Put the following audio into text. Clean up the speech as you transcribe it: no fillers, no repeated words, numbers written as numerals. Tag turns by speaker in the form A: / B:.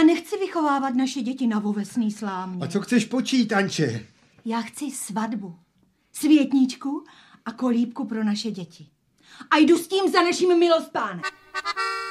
A: Já nechci vychovávat naše děti na vovesný slámě.
B: A co chceš počít, Anče?
A: Já chci svatbu, světničku a kolíbku pro naše děti. A jdu s tím za naším milospánem.